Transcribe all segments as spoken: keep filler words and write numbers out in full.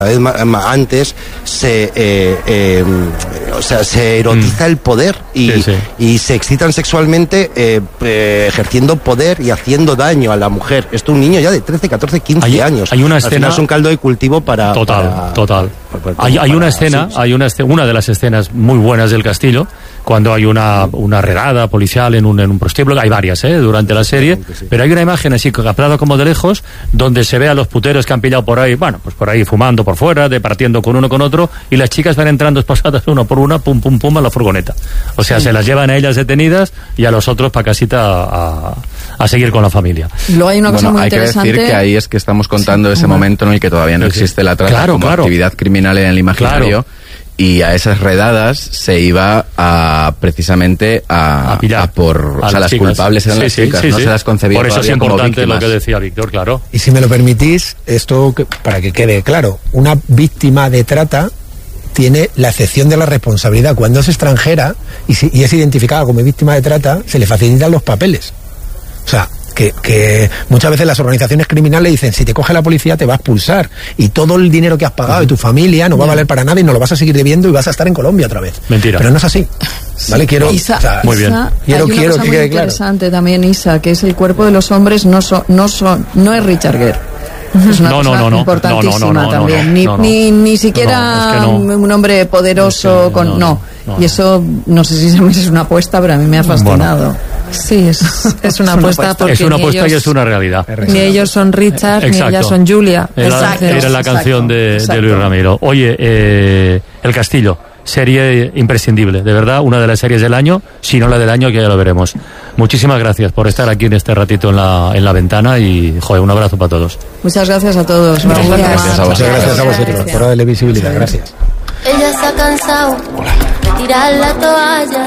Cada vez más antes se eh, eh, o sea se erotiza mm. el poder y, sí, sí. y se excitan sexualmente eh, eh, ejerciendo poder y haciendo daño a la mujer. Esto un niño ya de trece, catorce, quince hay, años. Hay una escena, al final es un caldo de cultivo para total, para, total. Para, para, hay, hay para, una escena, sí, sí. hay una una de las escenas muy buenas del Castillo, cuando hay una una redada policial en un en un prostíbulo. Hay varias, eh, durante la serie, sí. pero hay una imagen así captada como de lejos donde se ve a los puteros que han pillado por ahí, bueno, pues por ahí fumando por fuera, departiendo con uno con otro, y las chicas van entrando esposadas una por una, pum pum pum a la furgoneta. O sea, sí. se las llevan a ellas detenidas y a los otros para casita a, a seguir con la familia. Luego hay una cosa bueno, muy hay interesante. que decir que ahí es que estamos contando sí, ese bueno. momento en el que todavía no sí, existe la trata claro, como claro. actividad criminal en el imaginario. Claro. Y a esas redadas se iba a precisamente a, a, pillar, a por a o sea, las chicas. culpables eran sí, las sí, chicas, sí, no sí. se las concebía por eso todavía es como importante víctimas. lo que decía Víctor, claro. Y si me lo permitís, esto que, para que quede claro, una víctima de trata tiene la excepción de la responsabilidad. Cuando es extranjera y, si, y es identificada como víctima de trata, se le facilitan los papeles. O sea, Que, que muchas veces las organizaciones criminales dicen, si te coge la policía te va a expulsar y todo el dinero que has pagado de tu familia no va a valer para nada y no lo vas a seguir debiendo y vas a estar en Colombia otra vez. Mentira. Pero no es así. ¿Vale? Quiero, Isa, o sea, muy bien. Isa, quiero, hay una quiero cosa que muy quede claro. interesante también, Isa, que es el cuerpo de los hombres no son, no son, no es Richard Gere. Es una no, cosa no, no, no, importantísima no, no, no, también. no, ni, no, no. ni, ni siquiera no, es que no. un hombre poderoso es que, con no, no. no, no, y eso no sé si es una apuesta, pero a mí me ha fascinado. Bueno. Sí, es, es una apuesta porque es una ni apuesta ellos, y es una realidad. Ni ellos son Richard, exacto. ni ellas son Julia. Era, Exacto, era la exacto, canción de, exacto. de Luis Ramiro. Oye, eh, El Castillo, serie imprescindible, de verdad, una de las series del año, si no la del año, que ya lo veremos. Muchísimas gracias por estar aquí en este ratito en la, en la ventana y, joder, un abrazo para todos. Muchas gracias a todos. Muchas Gracias. gracias a vosotros. Muchas gracias a vosotros Gracias. por darle visibilidad. Gracias. Ella se ha cansado de tirar la toalla,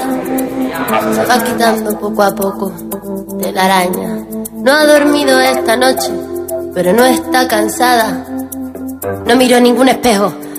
se va quitando poco a poco de la araña. No ha dormido esta noche, pero no está cansada. No miró ningún espejo,